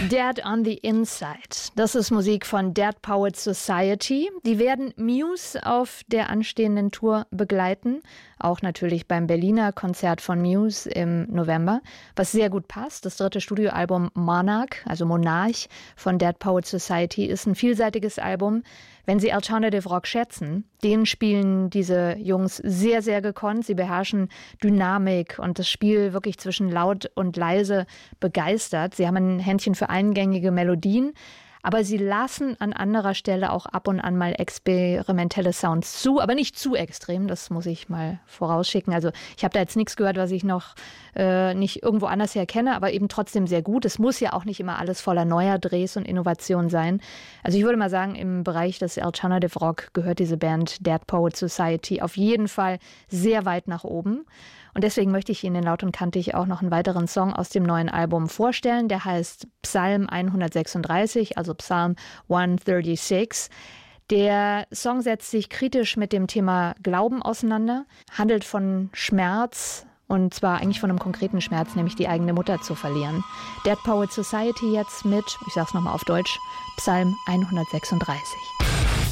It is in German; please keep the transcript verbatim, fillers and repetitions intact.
Dead on the Inside. Das ist Musik von Dead Poets Society. Die werden Muse auf der anstehenden Tour begleiten. Auch natürlich beim Berliner Konzert von Muse im November. Was sehr gut passt, das dritte Studioalbum Monarch, also Monarch von Dead Poets Society, ist ein vielseitiges Album. Wenn Sie Alternative Rock schätzen, den spielen diese Jungs sehr, sehr gekonnt. Sie beherrschen Dynamik und das Spiel wirklich zwischen laut und leise begeistert. Sie haben ein Händchen für eingängige Melodien, aber sie lassen an anderer Stelle auch ab und an mal experimentelle Sounds zu, aber nicht zu extrem, das muss ich mal vorausschicken. Also ich habe da jetzt nichts gehört, was ich noch äh, nicht irgendwo anders her kenne, aber eben trotzdem sehr gut. Es muss ja auch nicht immer alles voller neuer Drehs und Innovation sein. Also ich würde mal sagen, im Bereich des Alternative Rock gehört diese Band Dead Poets Society auf jeden Fall sehr weit nach oben. Und deswegen möchte ich Ihnen in Laut und Kantig auch noch einen weiteren Song aus dem neuen Album vorstellen. Der heißt Psalm hundertsechsunddreißig, also Psalm hundertsechsunddreißig. Der Song setzt sich kritisch mit dem Thema Glauben auseinander, handelt von Schmerz, und zwar eigentlich von einem konkreten Schmerz, nämlich die eigene Mutter zu verlieren. Dead Poets Society jetzt mit, ich sag's nochmal auf Deutsch, Psalm hundertsechsunddreißig.